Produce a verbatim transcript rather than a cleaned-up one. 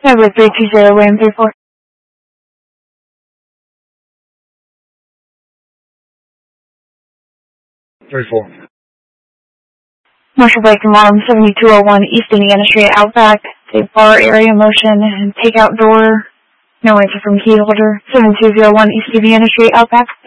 Number three two zero, Ram three four. three four. Marshall Blake from Alarm seventy-two oh one East Indiana Street, Outback. It's a bar area motion and takeout door. No answer from key holder. seven two zero one East Indiana Street, Outback.